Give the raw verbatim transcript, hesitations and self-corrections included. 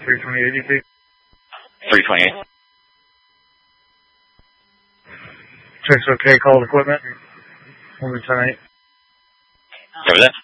three twenty-eight E P. three twenty-eight. Checks okay, called equipment. One ten eight. Cover that.